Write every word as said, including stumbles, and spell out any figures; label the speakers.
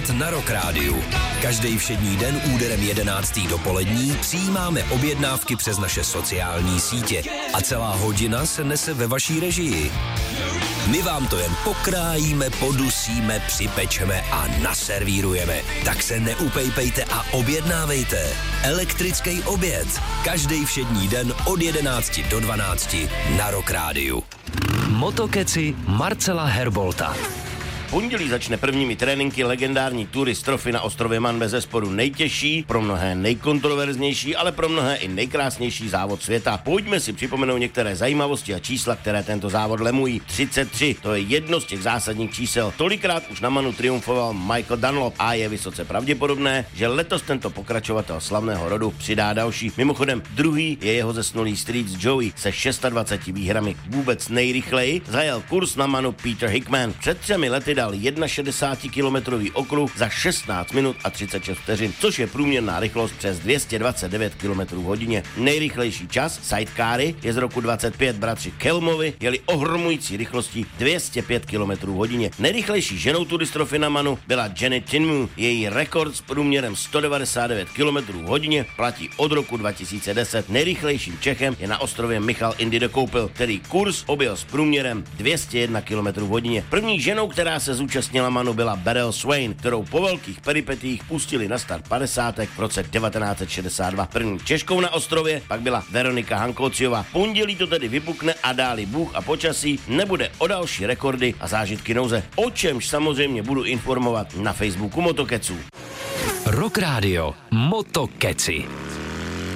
Speaker 1: Oběd na Rock Rádiu. Každý všední den úderem jedenáctý dopolední přijímáme objednávky přes naše sociální sítě a celá hodina se nese ve vaší režii. My vám to jen pokrájíme, podusíme, připečeme a naservírujeme. Tak se neupejpejte a objednávejte. Elektrický oběd. Každý všední den od jedenácti do dvanácti na Rock Rádiu. Motokeci Marcela Herbolta.
Speaker 2: Pondělí začne prvními tréninky legendární tury Strofy na ostrově Man, bezesporu nejtěžší, pro mnohé nejkontroverznější, ale pro mnohé i nejkrásnější závod světa. Pojďme si připomenout některé zajímavosti a čísla, které tento závod lemují. třicet tři, to je jedno z těch zásadních čísel. Tolikrát už na Manu triumfoval Michael Dunlop a je vysoce pravděpodobné, že letos tento pokračovatel slavného rodu přidá další. Mimochodem, druhý je jeho zesnulý strýc Joey se dvaceti šesti výhrami. Vůbec nejrychleji zajel kurz na Manu Peter Hickman. Před třemi lety dal šedesátikilometrový okruh za šestnáct minut a třicet šest vteřin, což je průměrná rychlost přes dvě stě dvacet devět kilometrů v hodině. Nejrychlejší čas sidecary je z roku dvacet pět. Bratři Kelmovi jeli ohromující rychlostí dvě stě pět kilometrů v hodině. Nejrychlejší ženou tury Strofy na Manu byla Jenny Tinmu. Její rekord s průměrem sto devadesát devět kilometrů v hodině platí od roku dva tisíce deset. Nejrychlejším Čechem je na ostrově Michal Indy de Koupil, který kurz objel s průměrem dvě stě jedna kilometrů v hodině. První ženou, která se zúčastnila Manu, byla Beryl Swain, kterou po velkých peripetích pustili na start padesátek v roce devatenáct set šedesát dva. První Češkou na ostrově pak byla Veronika Hankociová. Pondělí to tedy vypukne a dáli Bůh a počasí nebude o další rekordy a zážitky nouze, o čemž samozřejmě budu informovat na Facebooku Motokeců.
Speaker 1: Rock Radio Motokeci.